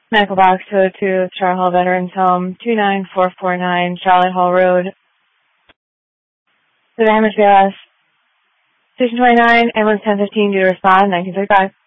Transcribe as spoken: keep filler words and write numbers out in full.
Medical Box two oh two, Charlotte Hall Veterans Home, two nine four four nine, Charlotte Hall Road. The damage B L S. Station twenty-nine, ambulance ten fifteen, due to respond, nineteen thirty-five.